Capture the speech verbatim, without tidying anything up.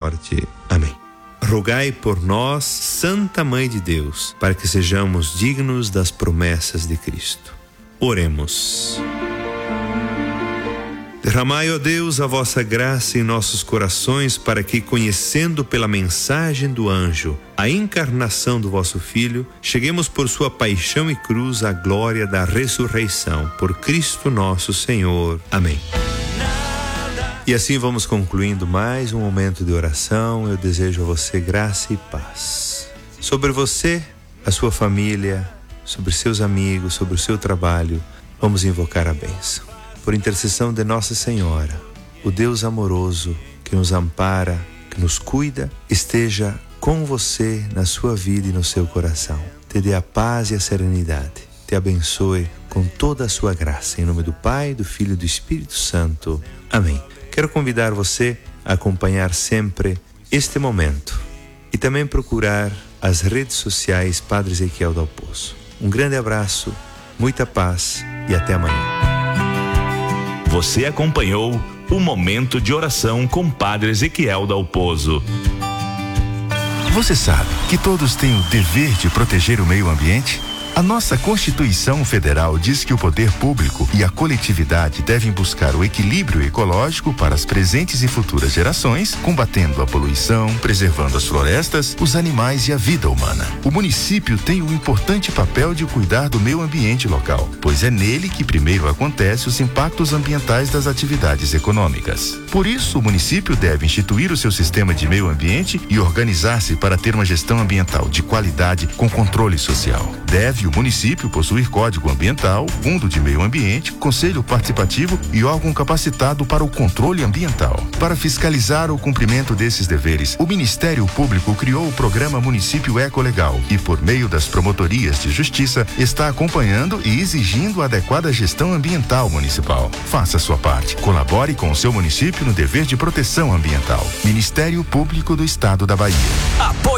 morte. Amém. Rogai por nós, Santa Mãe de Deus, para que sejamos dignos das promessas de Cristo. Oremos. Derramai, ó Deus, a vossa graça em nossos corações, para que, conhecendo pela mensagem do anjo a encarnação do vosso Filho, cheguemos por sua paixão e cruz à glória da ressurreição. Por Cristo nosso Senhor. Amém. E assim vamos concluindo mais um momento de oração. Eu desejo a você graça e paz. Sobre você, a sua família, sobre seus amigos, sobre o seu trabalho, vamos invocar a bênção. Por intercessão de Nossa Senhora, o Deus amoroso que nos ampara, que nos cuida, esteja com você na sua vida e no seu coração. Te dê a paz e a serenidade. Te abençoe com toda a sua graça. Em nome do Pai, do Filho e do Espírito Santo. Amém. Quero convidar você a acompanhar sempre este momento e também procurar as redes sociais Padre Ezequiel Dal Pozo. Um grande abraço, muita paz e até amanhã. Você acompanhou o Momento de Oração com Padre Ezequiel Dal Pozo. Você sabe que todos têm o dever de proteger o meio ambiente? A nossa Constituição Federal diz que o poder público e a coletividade devem buscar o equilíbrio ecológico para as presentes e futuras gerações, combatendo a poluição, preservando as florestas, os animais e a vida humana. O município tem um importante papel de cuidar do meio ambiente local, pois é nele que primeiro acontecem os impactos ambientais das atividades econômicas. Por isso, o município deve instituir o seu sistema de meio ambiente e organizar-se para ter uma gestão ambiental de qualidade com controle social. Deve o município possuir código ambiental, fundo de meio ambiente, conselho participativo e órgão capacitado para o controle ambiental. Para fiscalizar o cumprimento desses deveres, o Ministério Público criou o programa Município Ecolegal e, por meio das promotorias de justiça, está acompanhando e exigindo a adequada gestão ambiental municipal. Faça a sua parte. Colabore com o seu município no dever de proteção ambiental. Ministério Público do Estado da Bahia. Apoio